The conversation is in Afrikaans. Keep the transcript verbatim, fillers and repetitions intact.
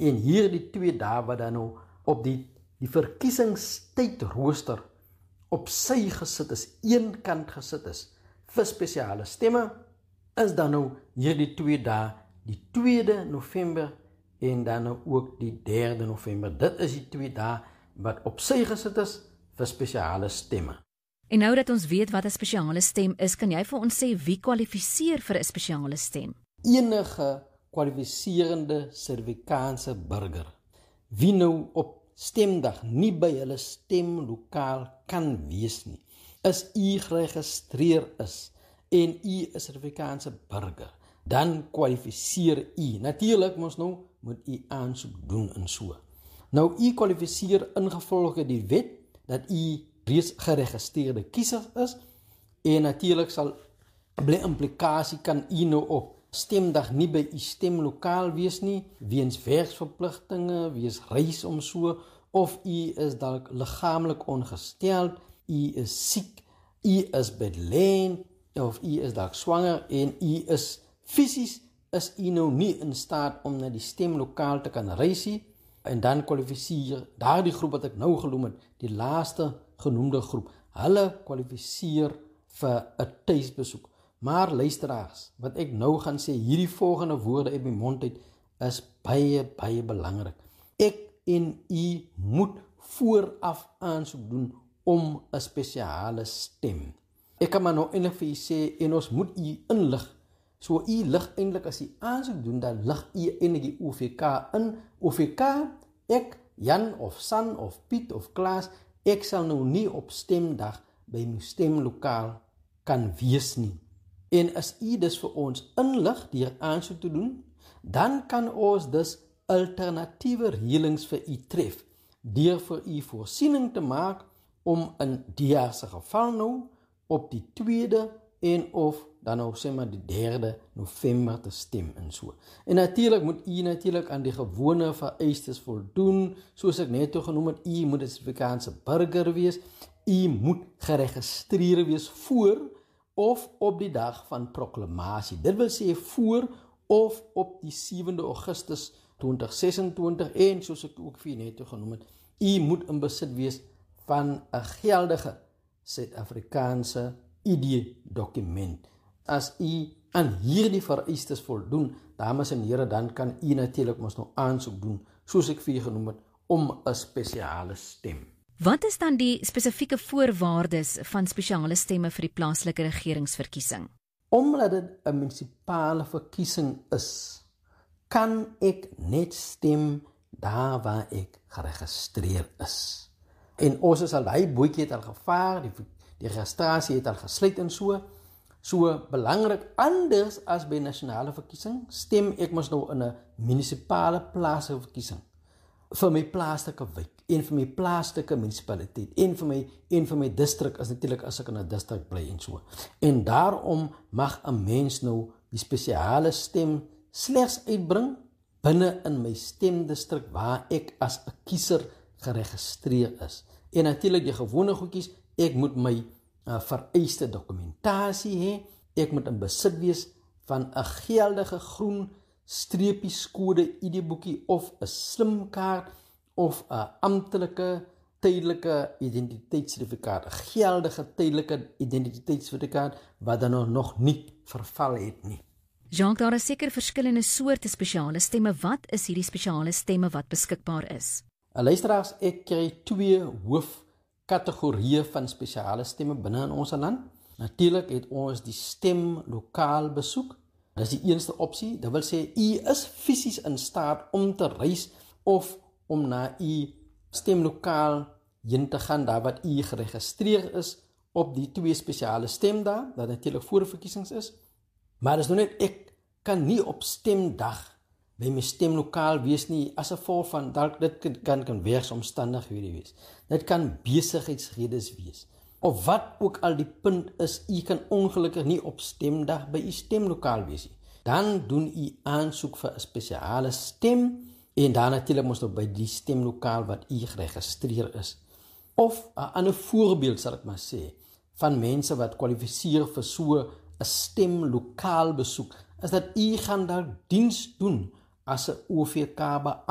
En hier die twee dae wat dan nou op die, die verkiesingstydrooster op sy gesit is, een kant gesit is, vir spesiale stemme, is dan nou hier die twee dae, die tweede November en dan nou ook die derde November. Dit is die twee dae wat op sy gesit is vir spesiale stemme. En nou dat ons weet wat 'n spesiale stem is, kan jy vir ons sê wie kwalifiseer vir 'n spesiale stem? Enige kwalifiserende Suid-Afrikaanse burger, wie nou op stemdag nie by hulle stemlokaal kan wees nie, is u geregistreer is en u is 'n Suid-Afrikaanse burger, dan kwalifiseer u. Natuurlik mos nou moet u aansoek doen en so. Nou u kwalifiseer ingevolge die wet dat u reeds geregistreerde kiezer is en natuurlik sal bly implikasie kan u nou op stemdag nie by u stemlokaal wees nie, weens werksverpligtinge, weens reis om so, of u is dalk liggaamlik ongesteld, u is siek, u is bedlend, of u is dalk swanger en u is fisies is u nou nie in staat om na die stemlokaal te kan reis nie, en dan kwalifiseer daardie groep wat ek nou genoem het, die laaste genoemde groep, hulle kwalifiseer vir 'n tuisbesoek. Maar luisteraars, wat ek nou gaan sê, hierdie volgende woorde uit my mond uit, is baie, baie belangrik. Ek en u moet vooraf aansoek doen om 'n spesiale stem. Ek kan maar nou eintlik vir u sê, en ons moet u inlig. So u lig eintlik as u aansoek doen, dan lig u eintlik die O V K in. O V K, ek, Jan of San of Piet of Klaas, ek sal nou nie op stemdag by my stemlokaal kan wees nie. En as u dus vir ons inlig deur aansoek te doen, dan kan ons dus alternatiewe reëlings vir u tref, deur vir u voorsiening te maak om in die jaar se geval nou op die tweede en of dan nou sê maar die derde November te stem en so. En natuurlik moet u natuurlik aan die gewone vereistes voldoen, soos ek net toe genoem het, u moet 'n Suid-Afrikaanse burger wees, u moet geregistreer wees voor of op die dag van proklamasie. Dit wil sê voor of op die sewende Augustus twintig ses en twintig en soos ek ook vir net toe genoem het, u moet in besit wees van 'n geldige Suid-Afrikaanse I D-dokument. As u aan hierdie vereistes voldoen, dames en here, dan kan u natuurlik mos nou aansoek doen, soos ek vir u genoem het, om 'n spesiale stem. Wat is dan die spesifieke voorwaardes van spesiale stemme vir die plaaslike regeringsverkiesing? Omdat dit 'n munisipale verkiesing is, kan ek net stem daar waar ek geregistreer is. En ons is al daai bootjie het al gevaar, die, die registrasie het al gesluit en so. So belangrik, anders as by nasionale verkiesing, stem ek mos nou in 'n munisipale plaaslike verkiesing vir my plaaslike wijk en vir my plaaslike munisipaliteit en vir my en vir my distrik as natuurlik as ek in 'n distrik bly en so. En daarom mag 'n mens nou die spesiale stem slegs uitbring binne in my stemdistrik waar ek as 'n kiezer geregistreer is. En natuurlik die gewone goedjies, ek moet my uh, vereiste dokumentasie hê, ek moet in besit wees van 'n geldige groen streepieskode I D-boekie of 'n slimkaart of 'n amptelike tydelike identiteitssertifikaat, 'n geldige tydelike identiteitssertifikaat wat dan nog nie verval het nie. Jacques, daar is seker verskillende soorte spesiale stemme. Wat is hierdie spesiale stemme wat beskikbaar is? Luisteraars, ek kry twee hoofkategorieë van spesiale stemme binne in ons land. Natuurlik het ons die stemlokaal besoek. Dit is die eerste opsie. Dit wil sê, u is fisies in staat om te reis of om na u stemlokaal heen te gaan, daar wat u geregistreer is op die twee spesiale stemdae, dat natuurlik voor verkiesings is. Maar dis nou net, ek kan nie op stemdag by my stemlokaal wees nie, as 'n gevolg van, dalk dit kan, kan werksomstandighede wees. Dit kan besigheidsredes wees. Of wat ook al die punt is, u kan ongelukkig nie op stemdag by u stemlokaal wees nie. Dan doen u aansoek vir 'n spesiale stem, en dan natuurlik moet nou by die stemlokaal wat u geregistreer is. Of 'n ander voorbeeld sal ek maar sê, van mense wat kwalifiseer vir so 'n stemlokaal besoek, is dat u gaan daar diens doen as 'n O V K